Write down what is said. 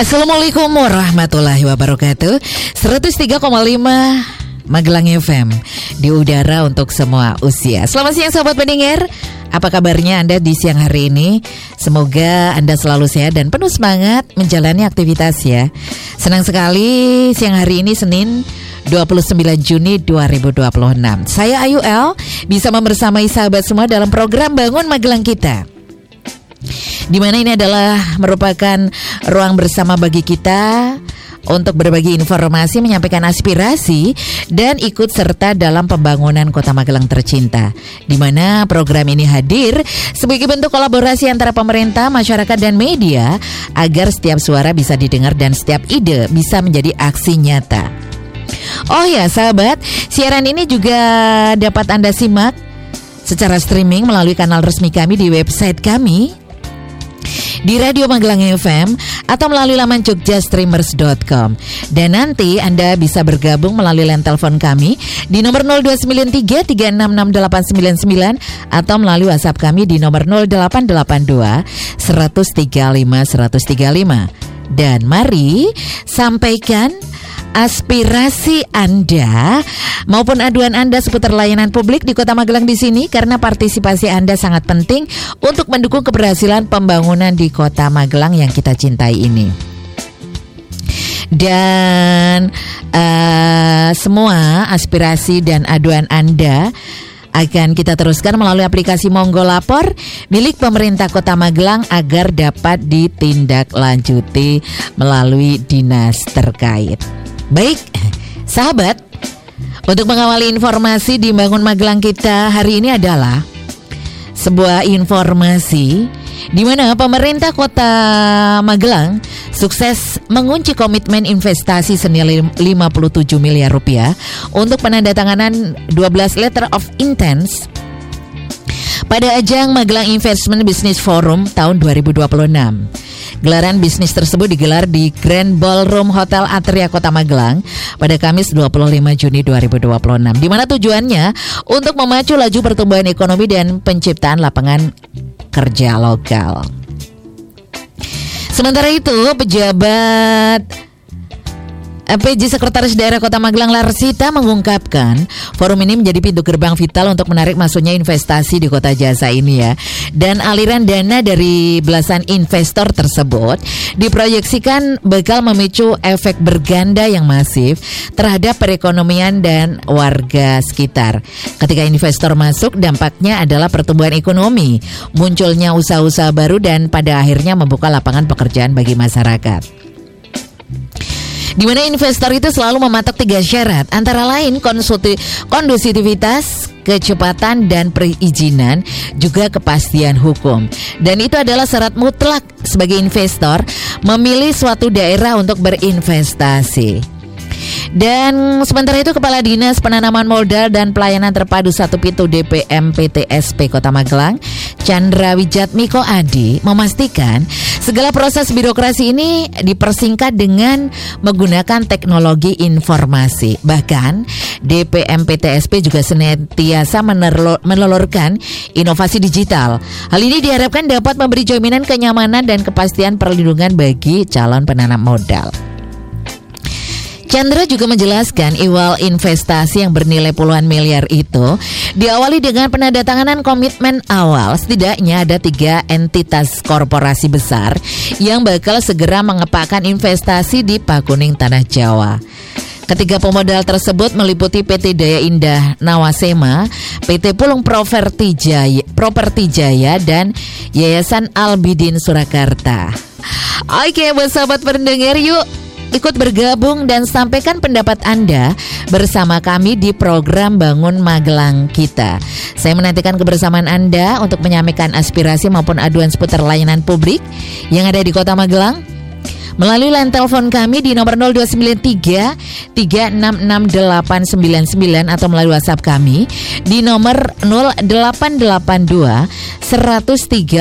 Assalamualaikum warahmatullahi wabarakatuh. 103,5 Magelang FM di udara untuk semua usia. Selamat siang sahabat pendengar. Apa kabarnya Anda di siang hari ini? Semoga Anda selalu sehat dan penuh semangat menjalani aktivitas ya. Senang sekali siang hari ini Senin 29 Juni 2026. Saya Ayu L bisa membersamai sahabat semua dalam program Bangun Magelang Kita, di mana ini adalah merupakan ruang bersama bagi kita untuk berbagi informasi, menyampaikan aspirasi, dan ikut serta dalam pembangunan Kota Magelang tercinta, di mana program ini hadir sebagai bentuk kolaborasi antara pemerintah, masyarakat, dan media agar setiap suara bisa didengar dan setiap ide bisa menjadi aksi nyata. Oh ya sahabat, siaran ini juga dapat Anda simak secara streaming melalui kanal resmi kami di website kami di Radio Magelang FM atau melalui laman jogjastreamers.com. Dan nanti Anda bisa bergabung melalui line telepon kami di nomor 0293 3668899 atau melalui WhatsApp kami di nomor 0882 135 135. Dan mari sampaikan aspirasi Anda maupun aduan Anda seputar layanan publik di Kota Magelang di sini, karena partisipasi Anda sangat penting untuk mendukung keberhasilan pembangunan di Kota Magelang yang kita cintai ini. Dan semua aspirasi dan aduan Anda akan kita teruskan melalui aplikasi Monggo Lapor milik pemerintah Kota Magelang agar dapat ditindaklanjuti melalui dinas terkait. Baik, sahabat, untuk mengawali informasi di Bangun Magelang Kita hari ini adalah sebuah informasi di mana pemerintah Kota Magelang sukses mengunci komitmen investasi senilai 57 miliar rupiah untuk penandatanganan 12 letter of intent pada ajang Magelang Investment Business Forum tahun 2026. Gelaran bisnis tersebut digelar di Grand Ballroom Hotel Atria Kota Magelang pada Kamis 25 Juni 2026, di mana tujuannya untuk memacu laju pertumbuhan ekonomi dan penciptaan lapangan kerja lokal. Sementara itu, pejabat PJ Sekretaris Daerah Kota Magelang Larsita mengungkapkan forum ini menjadi pintu gerbang vital untuk menarik masuknya investasi di kota jasa ini ya. Dan aliran dana dari belasan investor tersebut diproyeksikan bakal memicu efek berganda yang masif terhadap perekonomian dan warga sekitar. Ketika investor masuk, dampaknya adalah pertumbuhan ekonomi, munculnya usaha-usaha baru, dan pada akhirnya membuka lapangan pekerjaan bagi masyarakat. Di mana investor itu selalu mematok 3 syarat, antara lain kondusivitas, kecepatan, dan perizinan, juga kepastian hukum. Dan itu adalah syarat mutlak sebagai investor memilih suatu daerah untuk berinvestasi. Dan sementara itu, Kepala Dinas Penanaman Modal dan Pelayanan Terpadu 1 Pintu DPM PTSP Kota Magelang, Chandra Wijatmiko Adi, memastikan segala proses birokrasi ini dipersingkat dengan menggunakan teknologi informasi. Bahkan DPM PTSP juga senantiasa menelurkan inovasi digital. Hal ini diharapkan dapat memberi jaminan kenyamanan dan kepastian perlindungan bagi calon penanam modal. Chandra juga menjelaskan iwal investasi yang bernilai puluhan miliar itu diawali dengan penandatanganan komitmen awal. Setidaknya ada 3 entitas korporasi besar yang bakal segera mengepakkan investasi di Pakuning Tanah Jawa. Ketiga pemodal tersebut meliputi PT Daya Indah Nawasema, PT Pulung Properti Jaya, dan Yayasan Albidin Surakarta. Oke, buat sahabat pendengar, yuk ikut bergabung dan sampaikan pendapat Anda bersama kami di program Bangun Magelang Kita. Saya menantikan kebersamaan Anda untuk menyampaikan aspirasi maupun aduan seputar layanan publik yang ada di Kota Magelang melalui line telepon kami di nomor 0293 3668899 atau melalui WhatsApp kami di nomor 0882 103